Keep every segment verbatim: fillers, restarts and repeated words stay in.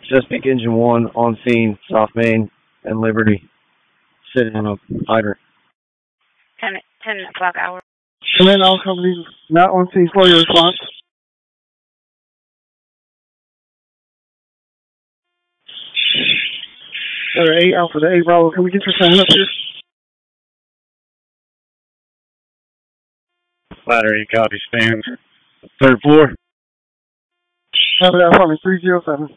Chesapeake Engine one on scene, South Main and Liberty, sitting on a hydrant. ten, ten o'clock hour. And then all companies not on scene for your response. Ladder eight, Alpha to eight, Bravo. Can we get your sign up here? Ladder eight, copy, stand. Third floor. Have it out for me, three zero seven.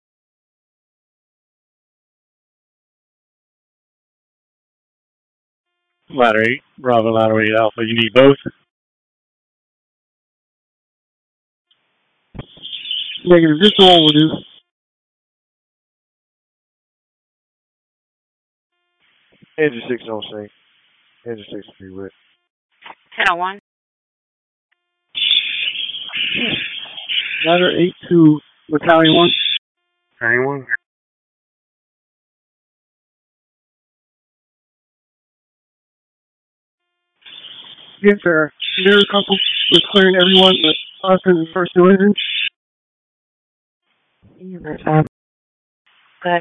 Ladder eight, Bravo, ladder eight, Alpha. You need both? Negative, just the one will do. Engine six on scene. Engine six will be with. ten oh one. Ladder eight to Battalion one. Anyone? Yes, sir. Mirror couple was clearing everyone but us in the first new engine. Go ahead.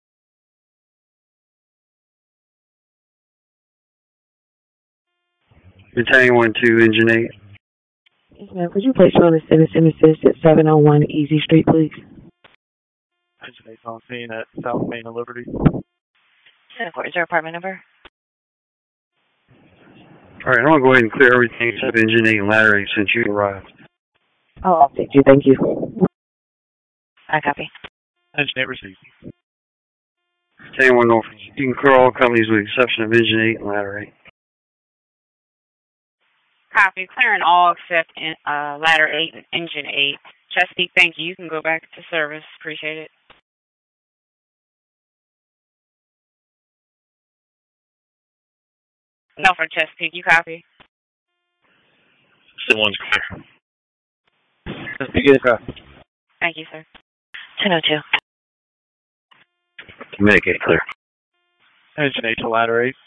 Battalion one two, engine eight. Yes, ma'am. Could you place you on the citizen assist at seven oh one Easy Street, please? Engine eight on scene at South Main and Liberty. Is there apartment number? Alright, I'm going to go ahead and clear everything except engine eight and ladder eight since you arrived. Oh, I'll take you. Thank you. I copy. Engine eight received. Battalion one North, you can clear all companies with the exception of engine eight and ladder eight. Copy. Clearing all except in, uh, ladder eight and engine eight. Chesapeake, thank you. You can go back to service. Appreciate it. No, for Chesapeake, you copy? One's clear. Chesapeake is copy. Thank you, sir. ten oh two. Communicate clear. Engine eight to ladder eight.